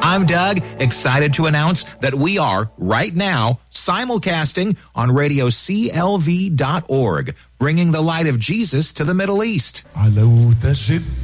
I'm Doug, excited to announce that we are, right now, simulcasting on radio CLV.org, bringing the light of Jesus to the Middle East.